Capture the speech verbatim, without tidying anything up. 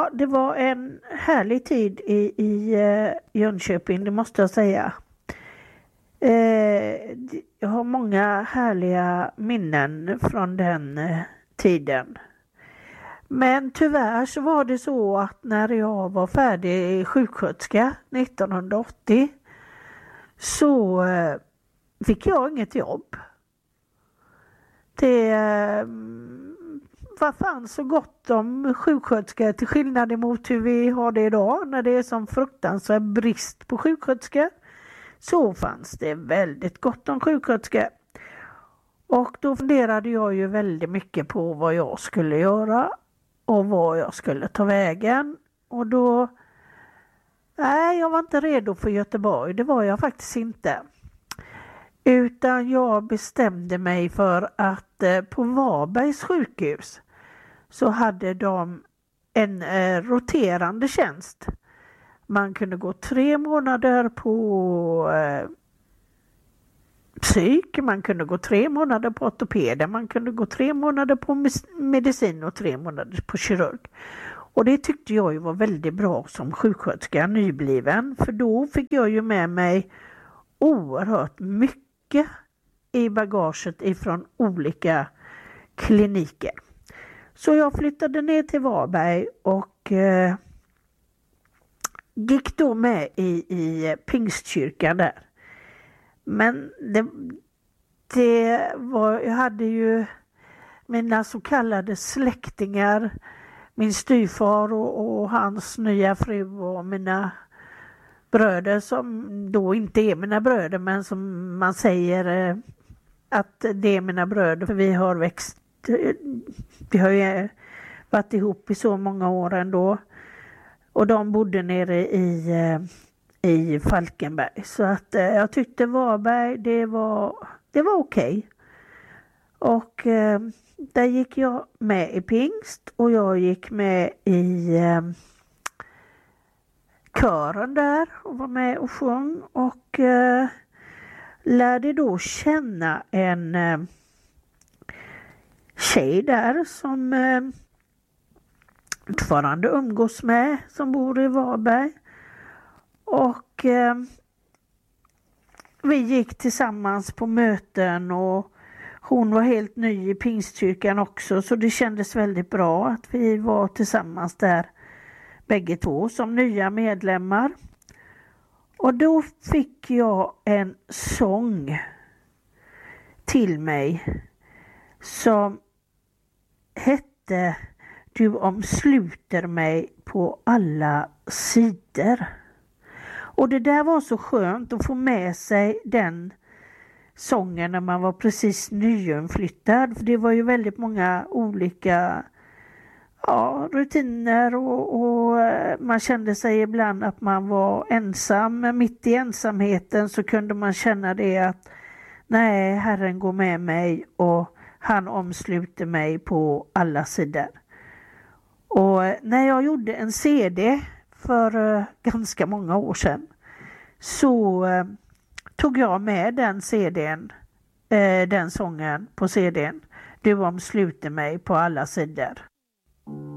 Ja, det var en härlig tid i, i uh, Jönköping, det måste jag säga. Uh, jag har många härliga minnen från den uh, tiden. Men tyvärr så var det så att när jag var färdig sjuksköterska nittonhundraåttio så uh, fick jag inget jobb. Det uh, vad fan så gott om sjuksköterskor till skillnad emot hur vi har det idag när det är som fruktansvärd brist på sjuksköterskor. Så fanns det väldigt gott om sjuksköterskor. Och då funderade jag ju väldigt mycket på vad jag skulle göra och vad jag skulle ta vägen. Och då, nej jag var inte redo för Göteborg, det var jag faktiskt inte. Utan jag bestämde mig för att eh, på Varbergs sjukhus så hade de en eh, roterande tjänst. Man kunde gå tre månader på eh, psyk, man kunde gå tre månader på ortopeder, man kunde gå tre månader på medicin och tre månader på kirurg. Och det tyckte jag ju var väldigt bra som sjuksköterska nybliven, för då fick jag ju med mig oerhört mycket i bagaget ifrån olika kliniker. Så jag flyttade ner till Varberg och eh, gick då med i, i Pingstkyrkan där. Men det, det var, jag hade ju mina så kallade släktingar, min styvfar och, och hans nya fru och mina bröder som då inte är mina bröder men som man säger eh, att det är mina bröder för vi har växt, vi har ju varit ihop i så många år ändå och de bodde nere i, eh, i Falkenberg så att eh, jag tyckte Varberg det var, det var okej. Och eh, där gick jag med i Pingst och jag gick med i eh, kören där och var med och sjöng och eh, lärde då känna en eh, tjej där som eh, fortfarande umgås med som bor i Varberg och eh, vi gick tillsammans på möten och hon var helt ny i Pingstkyrkan också så det kändes väldigt bra att vi var tillsammans där bägge två som nya medlemmar. Och då fick jag en sång till mig som hette Du omsluter mig på alla sidor. Och det där var så skönt att få med sig den sången när man var precis nyinflyttad. För det var ju väldigt många olika ja, rutiner och, och man kände sig ibland att man var ensam. Men mitt i ensamheten så kunde man känna det att nej, Herren går med mig och han omsluter mig på alla sidor. Och när jag gjorde en C D för uh, ganska många år sedan så uh, tog jag med den C D:n, uh, den sången på C D:n. Du omsluter mig på alla sidor.